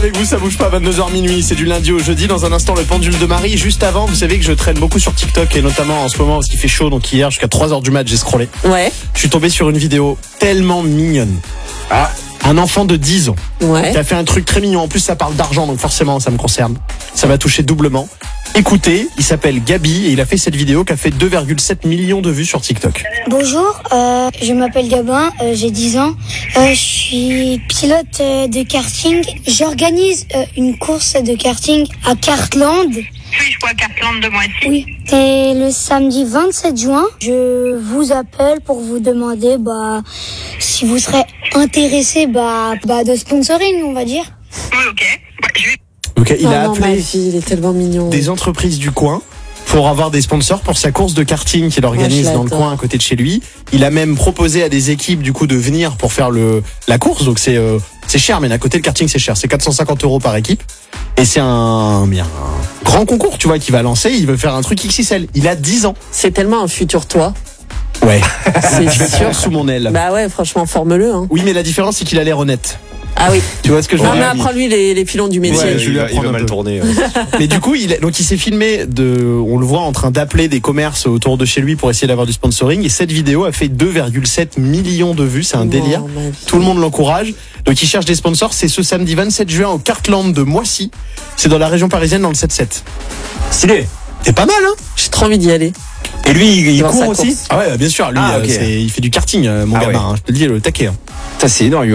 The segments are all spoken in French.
avec vous, ça bouge pas, 22h minuit, c'est du lundi au jeudi. Dans un instant, le pendule de Marie. Juste avant, vous savez que je traîne beaucoup sur TikTok et notamment en ce moment parce qu'il fait chaud. Donc hier, jusqu'à 3h du mat, j'ai scrollé. Ouais. Je suis tombé sur une vidéo tellement mignonne. Ah, un enfant de 10 ans qui a fait un truc très mignon. En plus, ça parle d'argent, donc forcément, ça me concerne. Ça va toucher doublement. Écoutez, il s'appelle Gabi et il a fait cette vidéo qui a fait 2,7 millions de vues sur TikTok. Bonjour, je m'appelle Gabin, j'ai 10 ans. Je suis pilote de karting. J'organise une course de karting à Cartland. Oui, je vois Cartland de Moissy. Oui, c'est le samedi 27 juin. Je vous appelle pour vous demander si vous serez intéressé de sponsoring, on va dire. Oui, ok. Ouais, je vais... Donc, il a appelé il est tellement mignon. des entreprises du coin pour avoir des sponsors pour sa course de karting qu'il organise dans le coin à côté de chez lui. Il a même proposé à des équipes du coup de venir pour faire la course. Donc c'est cher, mais d'un côté le karting c'est cher. C'est 450 € par équipe. Et c'est un grand concours, tu vois, qu'il va lancer. Il veut faire un truc XXL. Il a 10 ans. C'est tellement un futur toi. Ouais. C'est sûr. Sous mon aile. Bah ouais, franchement, forme-le. Hein. Oui, mais la différence c'est qu'il a l'air honnête. Ah oui. Tu vois ce que je veux Non, dire? mais apprends-lui les filons du métier. Ouais, je lui apprends il va mal tourner. Mais du coup, il s'est filmé on le voit en train d'appeler des commerces autour de chez lui pour essayer d'avoir du sponsoring. Et cette vidéo a fait 2,7 millions de vues. C'est un délire. Tout le monde l'encourage. Donc, il cherche des sponsors. C'est ce samedi 27 juin au Cartland de Moissy. C'est dans la région parisienne, dans le 7-7. Stylé. C'est pas mal, hein? J'ai trop envie d'y aller. Et lui, il Dans sa court aussi? course. Ah ouais, bien sûr. Lui, okay. Il fait du karting, mon gamin. Ouais. Hein. Je te le dis, le taquet. Hein. Ça, c'est énorme.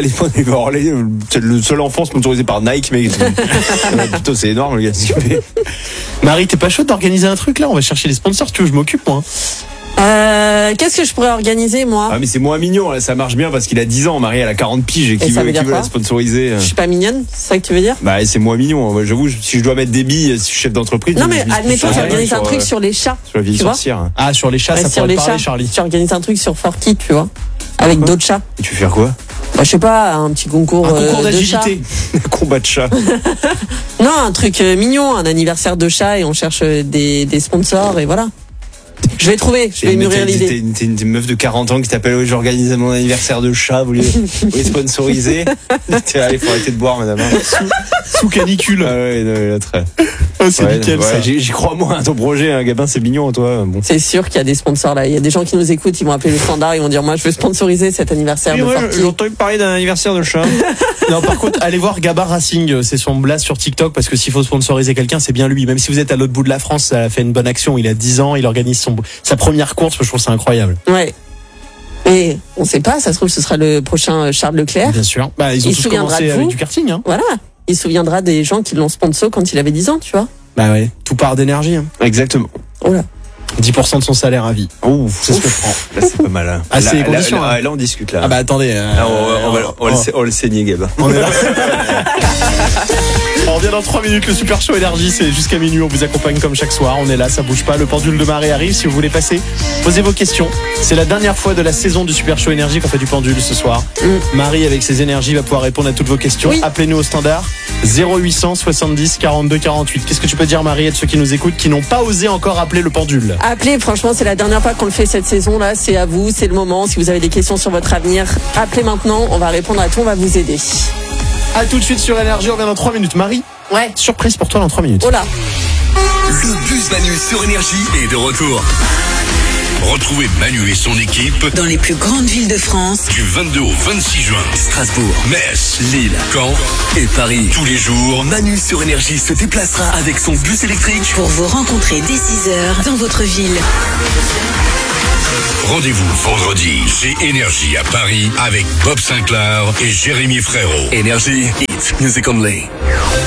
C'est le seul enfant sponsorisé par Nike, mais plutôt, c'est énorme, le gars. Marie, t'es pas chaude d'organiser un truc, là? On va chercher les sponsors. Tu veux, je m'occupe, moi. Qu'est-ce que je pourrais organiser, moi? Ah, mais c'est moins mignon, là. Ça marche bien parce qu'il a 10 ans. Marie, elle a 40 piges et qui ça veut veut dire la quoi sponsoriser? Je suis pas mignonne, c'est ça que tu veux dire? Bah, c'est moins mignon. Moi, j'avoue, si je dois mettre des billes, si je suis chef d'entreprise. Non, mais admettons, j'organise un truc sur les chats. Sur la vieille tu vois sorcière. Ah, sur les chats, Ouais, ça sur pourrait les te parler, chats. Charlie. Tu organises un truc sur Forky, tu vois, avec d'autres chats. Et tu veux faire quoi? Bah, je sais pas, un petit concours, Un concours de d'agilité. Combat de chat. Non, un truc mignon, un anniversaire de chat et on cherche des sponsors et voilà. Je vais trouver, je vais mûrir l'idée. T'es une meuf de 40 ans qui t'appelle, oui, j'organise mon anniversaire de chat, vous voulez sponsoriser? Allez, faut arrêter de boire, madame. Sous canicule. Ah ouais, non, très. Oh, c'est nickel, ça. J'y crois moins à ton projet, hein, Gabin, c'est mignon, toi. Bon. C'est sûr qu'il y a des sponsors là. Il y a des gens qui nous écoutent, ils vont appeler le standard, ils vont dire moi je veux sponsoriser cet anniversaire de Forky. J'ai entendu parler d'un anniversaire de chat. Non, par contre, allez voir Gabba Racing, c'est son blast sur TikTok, parce que s'il faut sponsoriser quelqu'un, c'est bien lui. Même si vous êtes à l'autre bout de la France, ça a fait une bonne action. Il a 10 ans, il organise sa première course, je trouve ça incroyable. Ouais. Et on sait pas, ça se trouve ce sera le prochain Charles Leclerc. Bien sûr. Bah, ils ont tous commencé avec du karting, hein. Voilà. Il se souviendra des gens qui l'ont sponsor quand il avait 10 ans, tu vois. Bah ouais. Tout part d'énergie, hein. Exactement. Oh là. 10% de son salaire à vie. Ouf, c'est ce que je prends. Là, c'est pas mal. Hein. Ah, c'est les conditions. Là, on discute, là. Ah bah attendez. On va le saigner, Gab. On est là. On revient dans 3 minutes, le Super Show Énergie, c'est jusqu'à minuit, on vous accompagne comme chaque soir, on est là, ça bouge pas, le pendule de Marie arrive, si vous voulez passer, posez vos questions. C'est la dernière fois de la saison du Super Show Énergie qu'on fait du pendule ce soir. Marie, avec ses énergies, va pouvoir répondre à toutes vos questions. Oui. Appelez-nous au standard 0800 70 42 48. Qu'est-ce que tu peux dire, Marie, à ceux qui nous écoutent, qui n'ont pas osé encore appeler le pendule? Appelez, franchement, c'est la dernière fois qu'on le fait cette saison là, c'est à vous, c'est le moment. Si vous avez des questions sur votre avenir, appelez maintenant, on va répondre à tout, on va vous aider. A tout de suite sur Énergie, on revient dans 3 minutes. Marie, Ouais. surprise pour toi dans 3 minutes. Oh là. Le bus Manu sur Énergie est de retour. Retrouvez Manu et son équipe dans les plus grandes villes de France, du 22 au 26 juin. Strasbourg, Metz, Lille, Caen et Paris. Tous les jours, Manu sur Énergie se déplacera avec son bus électrique pour vous rencontrer dès 6h dans votre ville. rendez-vous vendredi chez Énergie à Paris avec Bob Sinclair et Jérémy Frérot. Énergie, it's music only.